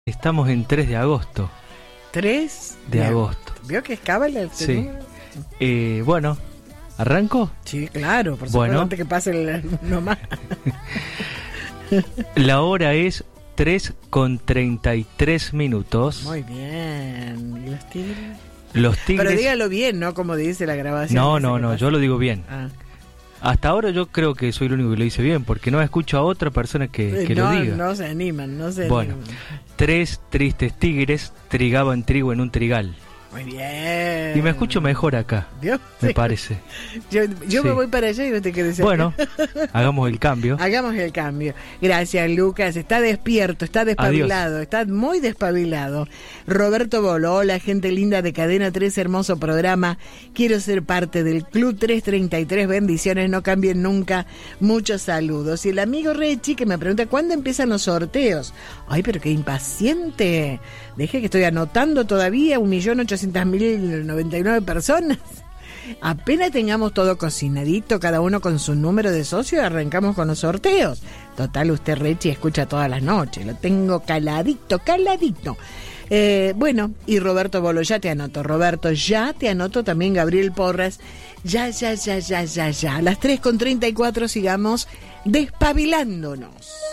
Estamos en 3 de agosto. 3 de agosto. ¿Vio que es cábala este Sí. número? Bueno, ¿arranco? Sí, claro, por supuesto, Bueno. antes que pase uno más. La hora es 3:33 minutos. Muy bien. ¿Y los tigres? Los tigres... Pero dígalo bien, ¿no? Como dice la grabación. No, yo lo digo bien. Ah. Hasta ahora yo creo que soy el único que lo dice bien, porque no escucho a otra persona que lo diga. No se animan, Bueno, 3 tristes tigres trigaban trigo en un trigal. Muy bien. Y me escucho mejor acá, ¿Vio? me Sí. parece. Yo Sí. me voy para allá y vos te querés acá. Bueno, hagamos el cambio. Hagamos el cambio. Gracias, Lucas. Está despierto, está despabilado, está muy despabilado. Roberto Bolo, hola, gente linda de Cadena 3, hermoso programa. Quiero ser parte del Club 333. Bendiciones, no cambien nunca. Muchos saludos. Y el amigo Rechi que me pregunta, ¿cuándo empiezan los sorteos? Ay, pero qué impaciente. Deje que estoy anotando todavía 1.800.099 personas. Apenas tengamos todo cocinadito, cada uno con su número de socio, arrancamos con los sorteos. Total, usted, Rechi, escucha todas las noches. Lo tengo caladito. Bueno, y Roberto Bolo, ya te anoto. Roberto, ya te anoto también. Gabriel Porras, ya. A las 3:34 sigamos despabilándonos.